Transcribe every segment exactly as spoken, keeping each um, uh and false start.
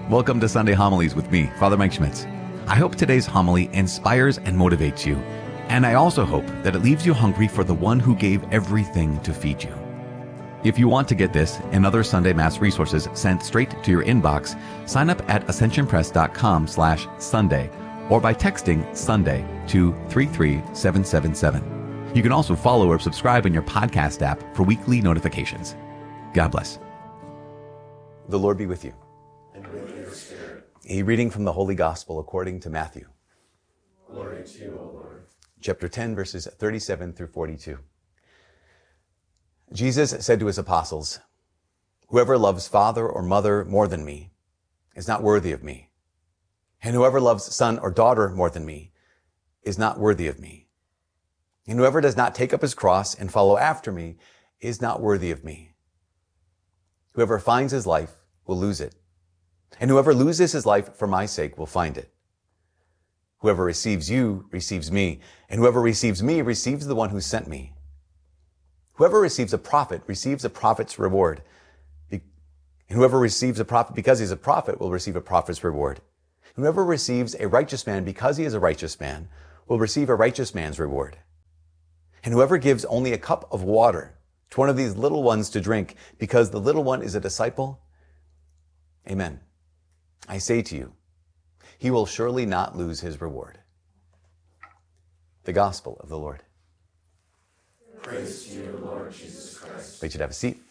Welcome to Sunday Homilies with me, Father Mike Schmitz. I hope today's homily inspires and motivates you, and I also hope that it leaves you hungry for the one who gave everything to feed you. If you want to get this and other Sunday Mass resources sent straight to your inbox, sign up at ascensionpress.com slash Sunday or by texting Sunday to three three seven seven seven. You can also follow or subscribe in your podcast app for weekly notifications. God bless. The Lord be with you. And with your spirit. A reading from the Holy Gospel according to Matthew. Glory to you, O Lord. Chapter ten, verses thirty-seven through forty-two. Jesus said to his apostles, "Whoever loves father or mother more than me is not worthy of me. And whoever loves son or daughter more than me is not worthy of me. And whoever does not take up his cross and follow after me is not worthy of me. Whoever finds his life will lose it. And whoever loses his life for my sake will find it. Whoever receives you receives me, and whoever receives me receives the one who sent me. Whoever receives a prophet receives a prophet's reward. And whoever receives a prophet because he's a prophet will receive a prophet's reward. And whoever receives a righteous man because he is a righteous man will receive a righteous man's reward. And whoever gives only a cup of water to one of these little ones to drink because the little one is a disciple, amen. I say to you, he will surely not lose his reward." The Gospel of the Lord. Praise to you, Lord Jesus Christ. We should have a seat.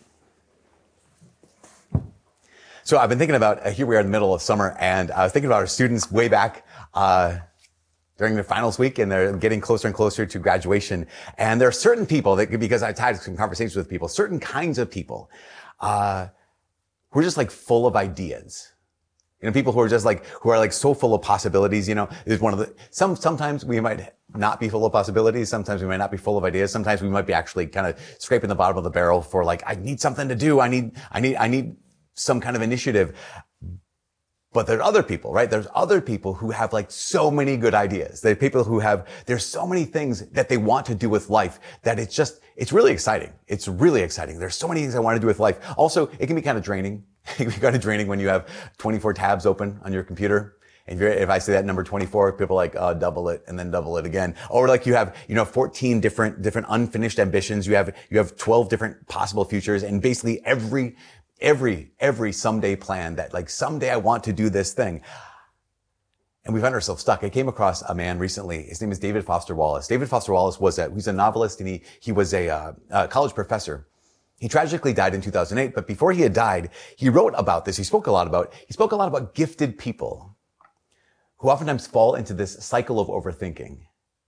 So I've been thinking about, uh, here we are in the middle of summer, and I was thinking about our students way back uh during their finals week, and they're getting closer and closer to graduation. And there are certain people that, because I've had some conversations with people, certain kinds of people uh who are just like full of ideas. You know, people who are just like, who are like so full of possibilities, you know, is one of the, some, sometimes we might not be full of possibilities. Sometimes we might not be full of ideas. Sometimes we might be actually kind of scraping the bottom of the barrel for like, I need something to do. I need, I need, I need some kind of initiative. But there are other people, right? There's other people who have like so many good ideas. There are people who have, there's so many things that they want to do with life that it's just, it's really exciting. It's really exciting. There's so many things I want to do with life. Also, it can be kind of draining. It can be kind of draining when you have twenty-four tabs open on your computer. And if, you're, if I say that number twenty-four, people are like, uh, double it and then double it again. Or like you have, you know, fourteen different, different unfinished ambitions. You have, you have twelve different possible futures, and basically every, every, every someday plan that like someday I want to do this thing. And we find ourselves stuck. I came across a man recently. His name is David Foster Wallace. David Foster Wallace was a, he's a novelist, and he, he was a, uh, a college professor. He tragically died in two thousand eight, but before he had died, he wrote about this. He spoke a lot about, he spoke a lot about gifted people who oftentimes fall into this cycle of overthinking.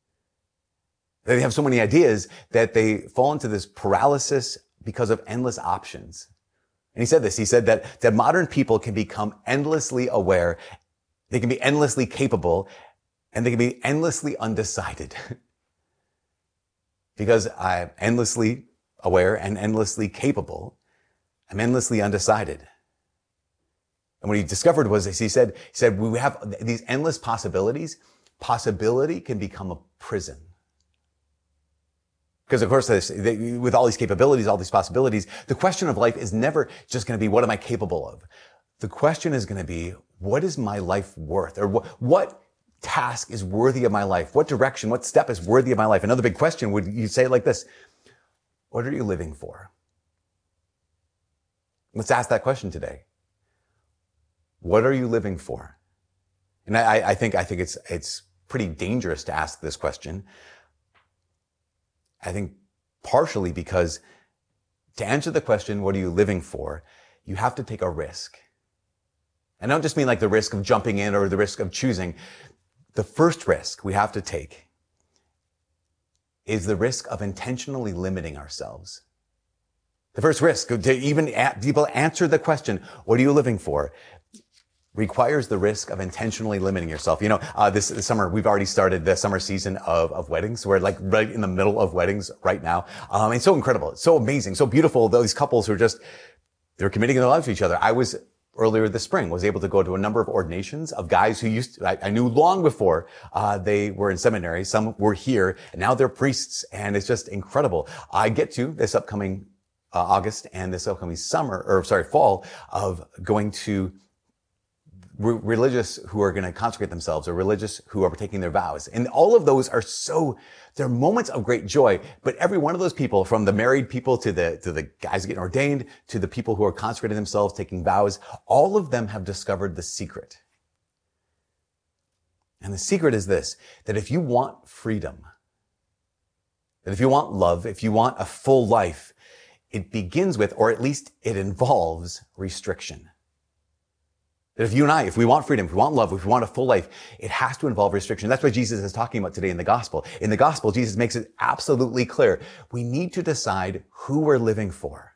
They have so many ideas that they fall into this paralysis because of endless options. And he said this, he said that, that modern people can become endlessly aware, they can be endlessly capable, and they can be endlessly undecided. Because I'm endlessly aware and endlessly capable, I'm endlessly undecided. And what he discovered was this, he said, he said, we have these endless possibilities. Possibility can become a prison. Because of course, this, they, with all these capabilities, all these possibilities, the question of life is never just going to be, what am I capable of? The question is going to be, what is my life worth? Or what, what task is worthy of my life? What direction, what step is worthy of my life? Another big question, would you say it like this? What are you living for? Let's ask that question today. What are you living for? And I, I think, I think it's, it's pretty dangerous to ask this question. I think partially because to answer the question, what are you living for? You have to take a risk. And I don't just mean like the risk of jumping in or the risk of choosing. The first risk we have to take is the risk of intentionally limiting ourselves. The first risk to even people answer the question, what are you living for? Requires the risk of intentionally limiting yourself. You know, uh, this, this summer, we've already started the summer season of, of weddings. We're like right in the middle of weddings right now. Um, it's so incredible. It's so amazing. So beautiful. Those couples who are just, they're committing their lives to each other. I was earlier this spring, was able to go to a number of ordinations of guys who used to, I, I knew long before, uh, they were in seminary. Some were here and now they're priests, and it's just incredible. I get to this upcoming, uh, August and this upcoming summer, or sorry, fall, of going to re- religious who are going to consecrate themselves, or religious who are taking their vows. And all of those are so, they're moments of great joy. But every one of those people, from the married people to the, to the guys getting ordained, to the people who are consecrating themselves, taking vows, all of them have discovered the secret. And the secret is this, that if you want freedom, that if you want love, if you want a full life, it begins with, or at least it involves, restriction. That if you and I, if we want freedom, if we want love, if we want a full life, it has to involve restriction. That's what Jesus is talking about today in the gospel. In the gospel, Jesus makes it absolutely clear. We need to decide who we're living for.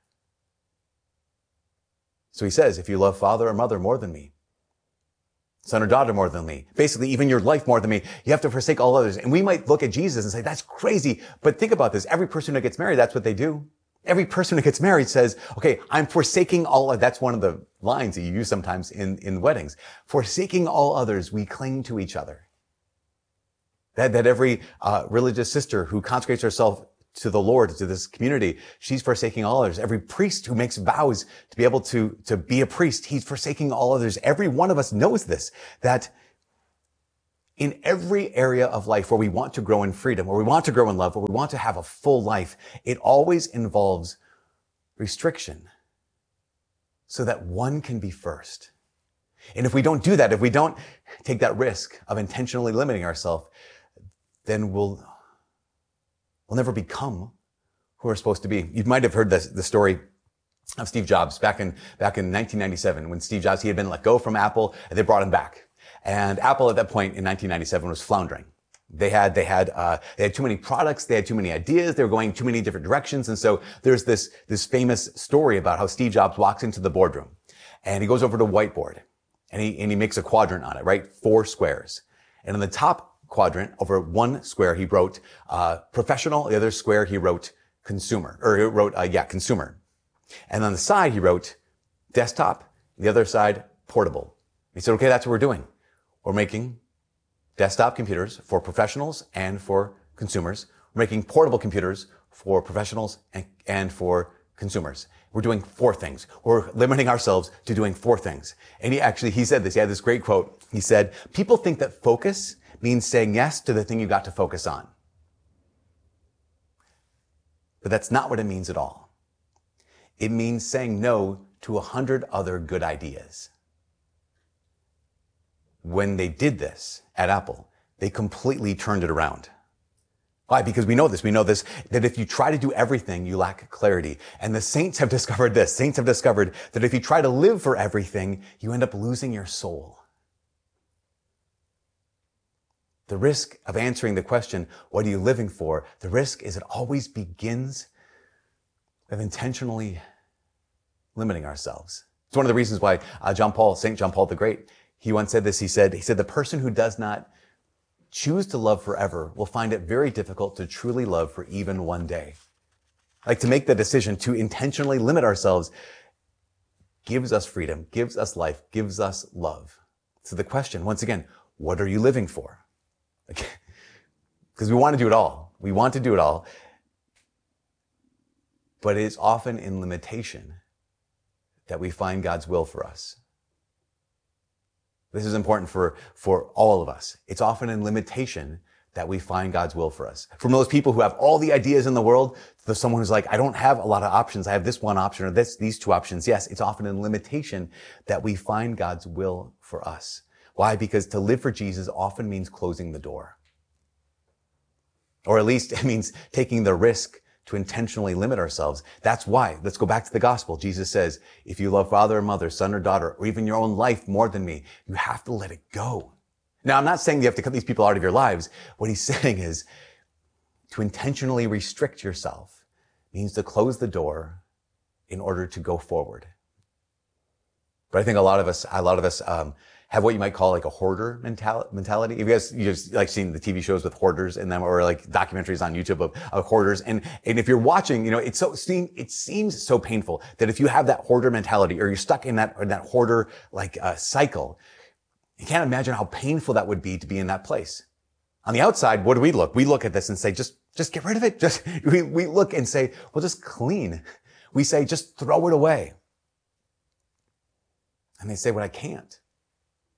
So he says, if you love father or mother more than me, son or daughter more than me, basically even your life more than me, you have to forsake all others. And we might look at Jesus and say, that's crazy. But think about this. Every person who gets married, that's what they do. Every person who gets married says, okay, I'm forsaking all, that's one of the lines that you use sometimes in, in weddings. Forsaking all others, we cling to each other. That, that every uh, religious sister who consecrates herself to the Lord, to this community, she's forsaking all others. Every priest who makes vows to be able to, to be a priest, he's forsaking all others. Every one of us knows this, that in every area of life where we want to grow in freedom, where we want to grow in love, where we want to have a full life, it always involves restriction so that one can be first. And if we don't do that, if we don't take that risk of intentionally limiting ourselves, then we'll, we'll never become who we're supposed to be. You might have heard this, the story of Steve Jobs back in, back in nineteen ninety-seven, when Steve Jobs, he had been let go from Apple and they brought him back. And Apple at that point in nineteen ninety-seven was floundering. They had, they had, uh, they had too many products. They had too many ideas. They were going too many different directions. And so there's this, this famous story about how Steve Jobs walks into the boardroom and he goes over to a whiteboard and he, and he makes a quadrant on it, right? Four squares. And in the top quadrant, over one square, he wrote, uh, professional. The other square, he wrote consumer, or he wrote, uh, yeah, consumer. And on the side, he wrote desktop. The other side, portable. He said, okay, that's what we're doing. We're making desktop computers for professionals and for consumers. We're making portable computers for professionals and, and for consumers. We're doing four things. We're limiting ourselves to doing four things. And he actually, he said this, he had this great quote. He said, people think that focus means saying yes to the thing you got to focus on. But that's not what it means at all. It means saying no to a hundred other good ideas. When they did this at Apple, they completely turned it around. Why? Because we know this. We know this, that if you try to do everything, you lack clarity. And the saints have discovered this. Saints have discovered that if you try to live for everything, you end up losing your soul. The risk of answering the question, what are you living for? The risk is it always begins with intentionally limiting ourselves. It's one of the reasons why uh, John Paul, Saint John Paul the Great, he once said this. He said, he said, the person who does not choose to love forever will find it very difficult to truly love for even one day. Like, to make the decision to intentionally limit ourselves gives us freedom, gives us life, gives us love. So the question, once again, what are you living for? Because we want to do it all. We want to do it all. But it is often in limitation that we find God's will for us. This is important for, for all of us. It's often in limitation that we find God's will for us. From those people who have all the ideas in the world, to someone who's like, I don't have a lot of options. I have this one option or this, these two options. Yes, it's often in limitation that we find God's will for us. Why? Because to live for Jesus often means closing the door. Or at least it means taking the risk to intentionally limit ourselves. That's why. Let's go back to the gospel. Jesus says, if you love father or mother, son or daughter, or even your own life more than me, you have to let it go. Now, I'm not saying you have to cut these people out of your lives. What he's saying is to intentionally restrict yourself means to close the door in order to go forward. But I think a lot of us, a lot of us, um, have what you might call like a hoarder mental- mentality. You guys, you just like seen the T V shows with hoarders in them, or like documentaries on YouTube of, of hoarders. And, and if you're watching, you know, it's so, it seems so painful that if you have that hoarder mentality, or you're stuck in that, in that hoarder, like, uh, cycle, you can't imagine how painful that would be to be in that place. On the outside, what do we look? We look at this and say, just, just get rid of it. Just, we, we look and say, well, just clean. We say, just throw it away. And they say, well, I can't.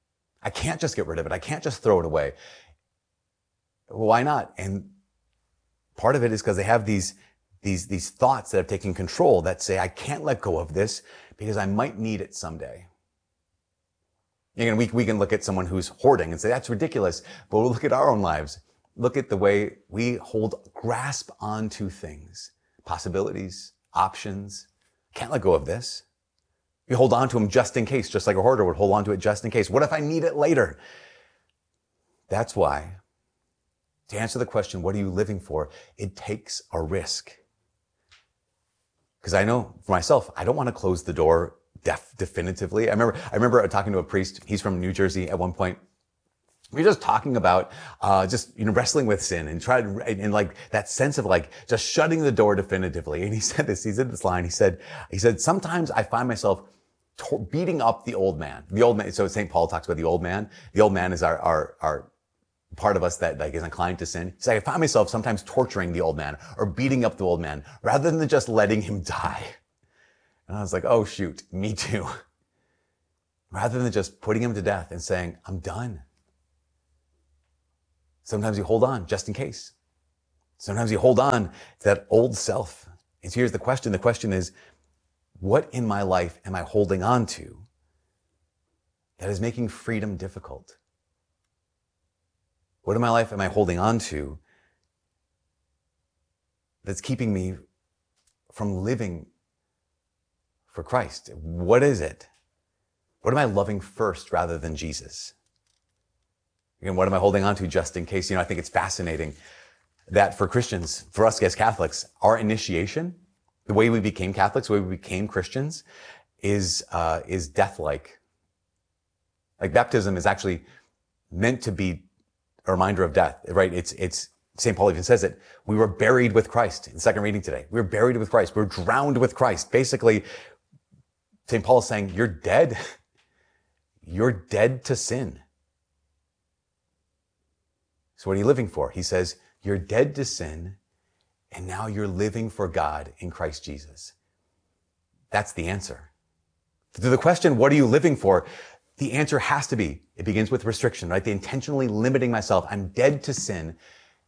I can't just get rid of it. I can't just throw it away. Why not? And part of it is because they have these, these, these thoughts that have taken control that say, I can't let go of this because I might need it someday. Again, we, we can look at someone who's hoarding and say, that's ridiculous. But we'll look at our own lives. Look at the way we hold, grasp onto things, possibilities, options. Can't let go of this. You hold on to them just in case, just like a hoarder would hold on to it just in case. What if I need it later? That's why, to answer the question, what are you living for? It takes a risk. Because I know for myself, I don't want to close the door def- definitively. I remember, I remember talking to a priest. He's from New Jersey at one point. We were just talking about, uh, just, you know, wrestling with sin and try to, and, and like that sense of like just shutting the door definitively. And he said this, he said this line, he said, he said, sometimes I find myself to- beating up the old man, the old man. So Saint Paul talks about the old man. The old man is our, our, our part of us that like is inclined to sin. So I find myself sometimes torturing the old man or beating up the old man rather than just letting him die. And I was like, oh shoot, me too. Rather than just putting him to death and saying, I'm done. Sometimes you hold on just in case. Sometimes you hold on to that old self. And so here's the question. The question is, what in my life am I holding on to that is making freedom difficult? What in my life am I holding on to that's keeping me from living for Christ? What is it? What am I loving first rather than Jesus? Again, what am I holding on to just in case? You know, I think it's fascinating that for Christians, for us as Catholics, our initiation, the way we became Catholics, the way we became Christians, is uh, is death-like. Like baptism is actually meant to be a reminder of death, right? It's it's Saint Paul even says it. We were buried with Christ in the second reading today. We were buried with Christ. We were drowned with Christ. Basically, Saint Paul is saying, you're dead. You're dead to sin. So what are you living for? He says, you're dead to sin, and now you're living for God in Christ Jesus. That's the answer. To the question, what are you living for? The answer has to be, it begins with restriction, right? The intentionally limiting myself. I'm dead to sin,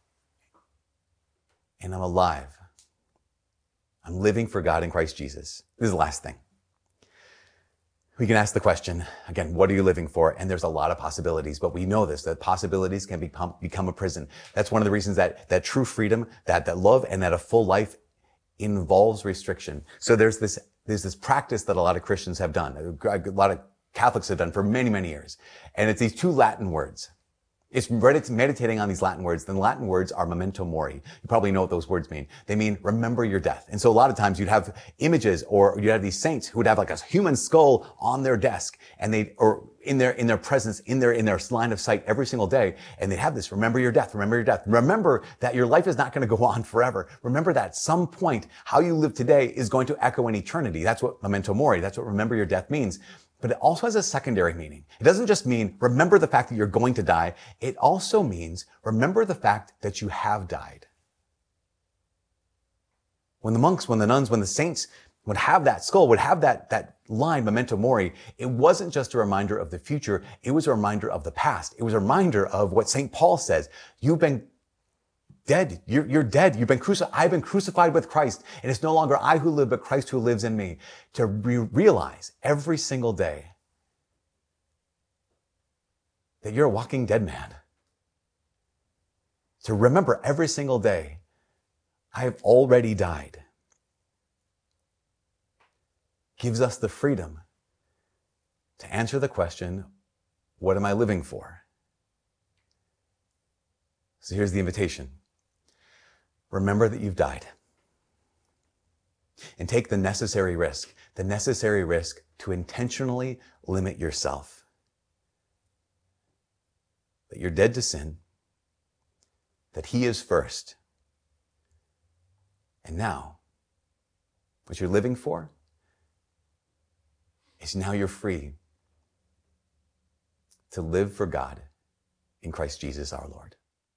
and I'm alive. I'm living for God in Christ Jesus. This is the last thing. We can ask the question, again, what are you living for? And there's a lot of possibilities, but we know this, that possibilities can become, become a prison. That's one of the reasons that, that true freedom, that, that love, and that a full life involves restriction. So there's this, there's this practice that a lot of Christians have done, a lot of Catholics have done for many, many years. And it's these two Latin words. It's meditating on these Latin words. The Latin words are memento mori. You probably know what those words mean. They mean remember your death. And so a lot of times you'd have images, or you'd have these saints who would have like a human skull on their desk, and they, or in their, in their presence, in their, in their line of sight every single day. And they'd have this, remember your death, remember your death. Remember that your life is not going to go on forever. Remember that at some point, how you live today is going to echo in eternity. That's what memento mori, that's what remember your death means. But it also has a secondary meaning. It doesn't just mean remember the fact that you're going to die. It also means remember the fact that you have died. When the monks, when the nuns, when the saints would have that skull, would have that, that line, memento mori, it wasn't just a reminder of the future. It was a reminder of the past. It was a reminder of what Saint Paul says. You've been dead. You're, you're dead. You've been crucified. I've been crucified with Christ. And it's no longer I who live, but Christ who lives in me. To re- realize every single day that you're a walking dead man. To remember every single day, I have already died. Gives us the freedom to answer the question, what am I living for? So here's the invitation. Remember that you've died. And take the necessary risk, the necessary risk to intentionally limit yourself. That you're dead to sin, that He is first. And now, what you're living for is now you're free to live for God in Christ Jesus our Lord.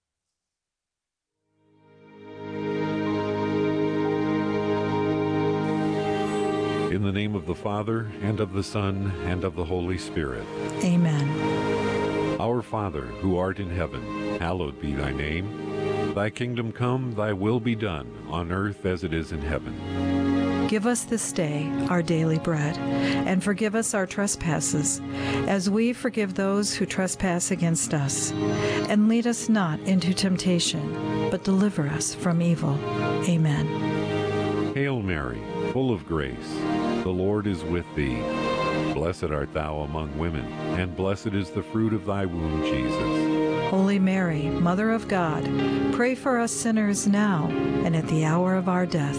In the name of the Father, and of the Son, and of the Holy Spirit. Amen. Our Father, who art in heaven, hallowed be thy name. Thy kingdom come, thy will be done, on earth as it is in heaven. Give us this day our daily bread, and forgive us our trespasses, as we forgive those who trespass against us. And lead us not into temptation, but deliver us from evil. Amen. Hail Mary, full of grace, the Lord is with thee. Blessed art thou among women, and blessed is the fruit of thy womb, Jesus. Holy Mary, Mother of God, pray for us sinners now and at the hour of our death.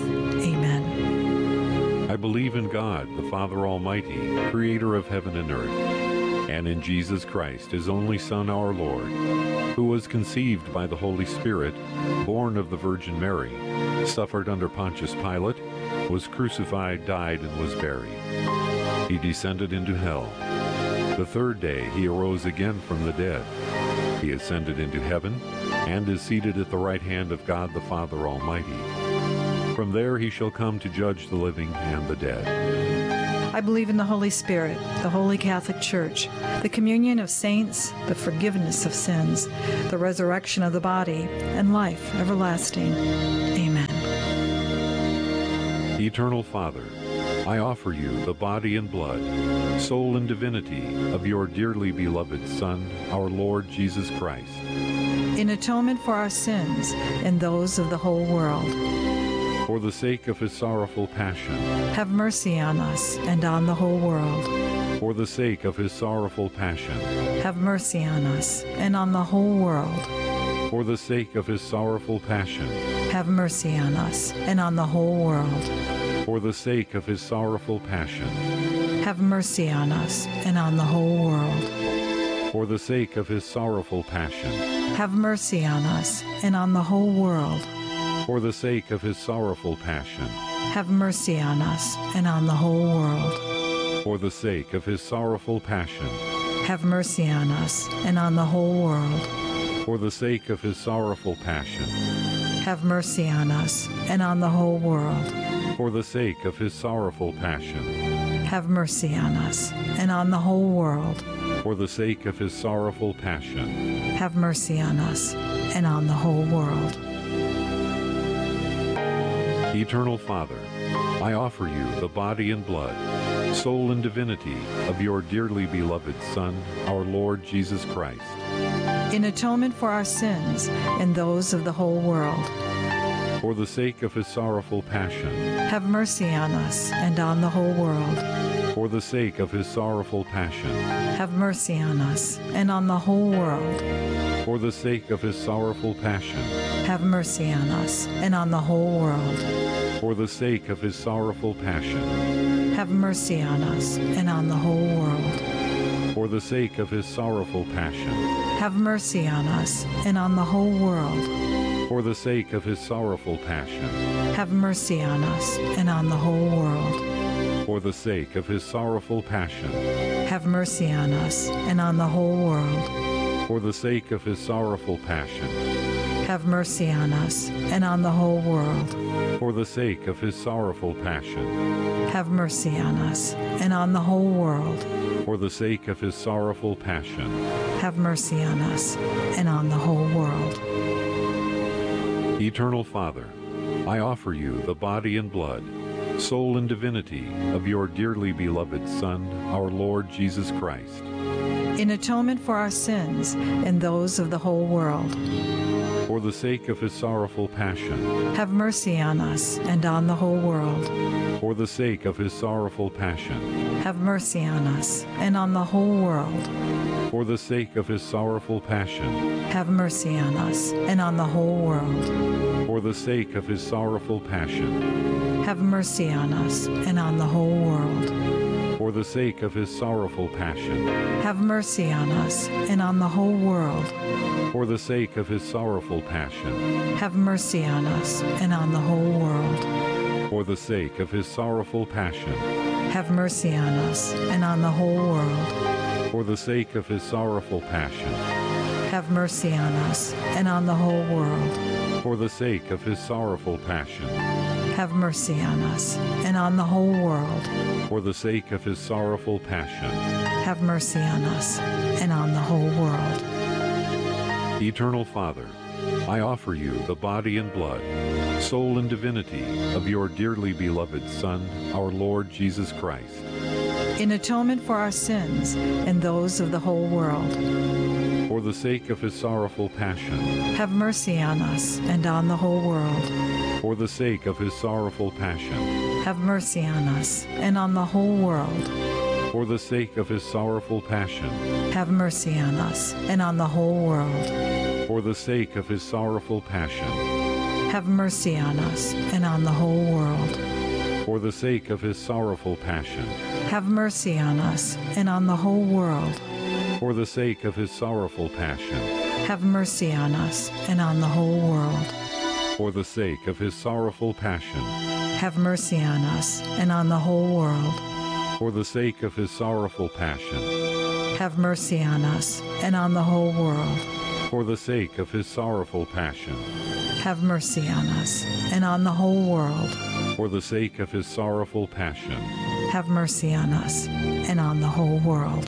Amen. I believe in God, the Father Almighty, creator of heaven and earth, and in Jesus Christ, his only Son, our Lord, who was conceived by the Holy Spirit, born of the Virgin Mary, suffered under Pontius Pilate, was crucified, died, and was buried. He descended into hell. The third day he arose again from the dead. He ascended into heaven and is seated at the right hand of God the Father Almighty. From there he shall come to judge the living and the dead. I believe in the Holy Spirit, the Holy Catholic Church, the communion of saints, the forgiveness of sins, the resurrection of the body, and life everlasting. Amen. Eternal Father, I offer you the body and blood, soul and divinity of your dearly beloved Son, our Lord Jesus Christ, in atonement for our sins and those of the whole world. For the sake of his sorrowful passion, have mercy on us and on the whole world. For the sake of his sorrowful passion, have mercy on us and on the whole world. For the sake of his sorrowful passion, have mercy on us and on the whole world. For the sake of his sorrowful passion, have mercy on us and on the whole world. For the sake of his sorrowful passion, have mercy on us and on the whole world. For the sake of his sorrowful passion, have mercy on us and on the whole world. For the sake of his sorrowful passion, have mercy on us and on the whole world. For the sake of his sorrowful passion, have mercy on us and on the whole world. For the sake of his sorrowful passion, have mercy on us and on the whole world. For the sake of his sorrowful passion, have mercy on us and on the whole world. Eternal Father, I offer you the body and blood, soul and divinity of your dearly beloved Son, our Lord Jesus Christ, in atonement for our sins and those of the whole world. For the sake of his sorrowful passion, have mercy on us and on the whole world. For the sake of his sorrowful passion, have mercy on us and on the whole world. For the sake of his sorrowful passion, have mercy on us and on the whole world. For the sake of his sorrowful passion, have mercy on us and on the whole world. For the sake of his sorrowful passion, have mercy on us and on the whole world. For the sake of his sorrowful passion, have mercy on us and on the whole world. For the sake of his sorrowful passion, have mercy on us and on the whole world. For the sake of his sorrowful passion, have mercy on us and on the whole world. For the sake of his sorrowful passion, have mercy on us and on the whole world. For the sake of his sorrowful passion, have mercy on us and on the whole world. Eternal Father, I offer you the body and blood, soul and divinity of your dearly beloved Son, our Lord Jesus Christ, in atonement for our sins and those of the whole world. For the sake of his sorrowful passion, have mercy on us and on the whole world. For the sake of his sorrowful passion, have mercy on us and on the whole world. For the sake of his sorrowful passion, have mercy on us and on the whole world. For the sake of his sorrowful passion, have mercy on us and on the whole world. For the sake of his sorrowful passion, have mercy on us and on the whole world. For the sake of his sorrowful passion, have mercy on us and on the whole world. For the sake of his sorrowful passion, have mercy on us and on the whole world. For the sake of his sorrowful passion, have mercy on us and on the whole world. For the sake of his sorrowful passion, have mercy on us and on the whole world. For the sake of his sorrowful passion, Have mercy on us and on the whole world. Eternal Father, I offer you the body and blood, soul and divinity of your dearly beloved Son, our Lord Jesus Christ, In atonement for our sins and those of the whole world. for the sake of his sorrowful passion, Have mercy on us and on the whole world. for the sake of his sorrowful passion, Have mercy on us and on the whole world. for the sake of his sorrowful passion, Have mercy on us and on the whole world. for the sake of his sorrowful passion, Have mercy on us and on the whole world. for the sake of his sorrowful passion, Have mercy on us and on the whole world. for the sake of his sorrowful passion, Have mercy on us and on the whole world. for the sake of his sorrowful passion, Have mercy on us and on the whole world. for the sake of his sorrowful passion, Have mercy on us and on the whole world. for the sake of his sorrowful passion, Have mercy on us and on the whole world. for the sake of his sorrowful passion. Have mercy on us and on the whole world.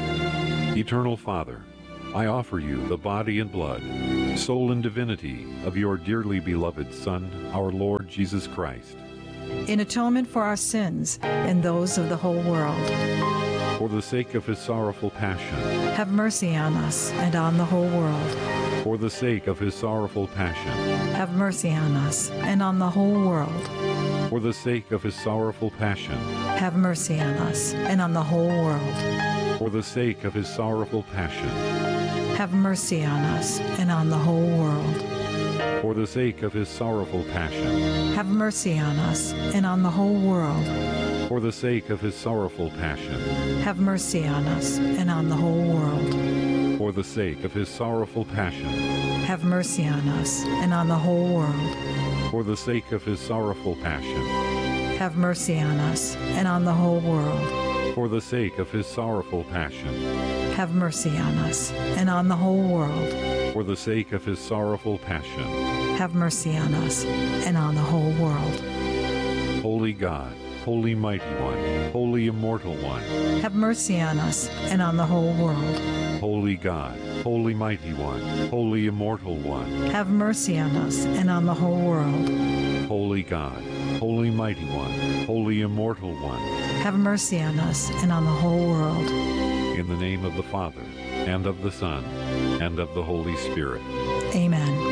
Eternal Father, I offer you the body and blood, soul and divinity of your dearly beloved Son, our Lord Jesus Christ, In atonement for our sins and those of the whole world. for the sake of his sorrowful passion, Have mercy on us and on the whole world. for the sake of his sorrowful passion, Have mercy on us and on the whole world. for the sake of his sorrowful passion, Have mercy on us and on the whole world. for the sake of his sorrowful passion, Have mercy on us and on the whole world. for the sake of his sorrowful passion, Have mercy on us and on the whole world. for the sake of his sorrowful passion, Have mercy on us and on the whole world. for the sake of his sorrowful passion, Have mercy on us and on the whole world. for the sake of his sorrowful passion, Have mercy on us and on the whole world. for the sake of his sorrowful passion, Have mercy on us and on the whole world. for the sake of his sorrowful passion. Have mercy on us and on the whole world. Holy God, Holy Mighty One, Holy Immortal One, Have mercy on us and on the whole world. Holy God, Holy Mighty One, Holy Immortal One, Have mercy on us and on the whole world. Holy God, Holy Mighty One, Holy Immortal One, Have mercy on us and on the whole world. in the name of the Father, and of the Son, and of the Holy Spirit. Amen.